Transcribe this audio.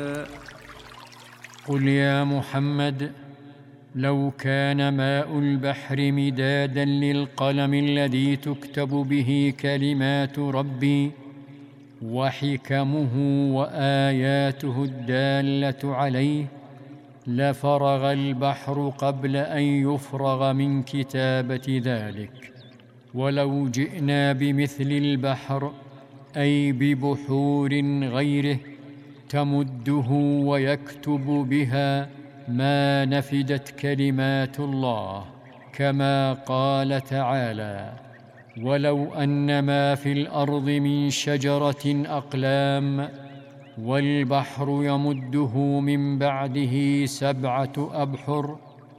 قل يا محمد لو كان ماء البحر مدادا للقلم الذي تكتب به كلمات ربي وحكمه وآياته الدالة عليه لفرغ البحر قبل أن يفرغ من كتابة ذلك. ولو جئنا بمثل البحر أي ببحور غيره تمده ويكتب بها ما نفدت كلمات الله، كما قال تعالى: ولو أن ما في الأرض من شجرة أقلام والبحر يمده من بعده 7 أبحر